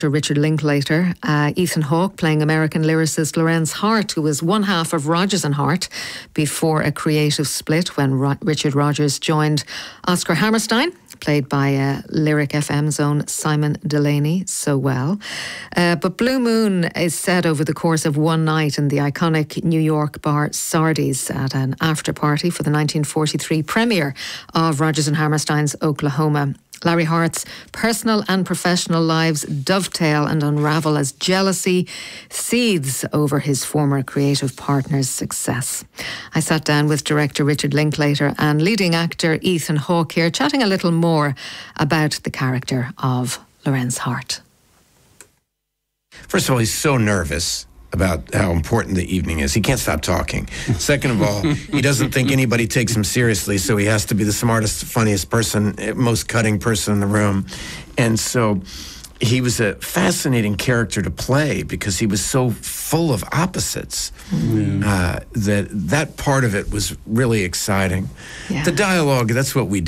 Richard Linklater, Ethan Hawke playing American lyricist Lorenz Hart, who was one half of Rodgers and Hart before a creative split when Richard Rodgers joined Oscar Hammerstein, played by Lyric FM's own Simon Delaney so well. But Blue Moon is set over the course of one night in the iconic New York bar Sardi's at an after party for the 1943 premiere of Rodgers and Hammerstein's Oklahoma. Larry Hart's personal and professional lives dovetail and unravel as jealousy seethes over his former creative partner's success. I sat down with director Richard Linklater and leading actor Ethan Hawke here, chatting a little more about the character of Lorenz Hart. First of all, he's so nervous about how important the evening is. He can't stop talking. Second of all, he doesn't think anybody takes him seriously, so he has to be the smartest, funniest person, most cutting person in the room. And so he was a fascinating character to play because he was so full of opposites. That part of it was really exciting. Yeah. The dialogue, that's what we do.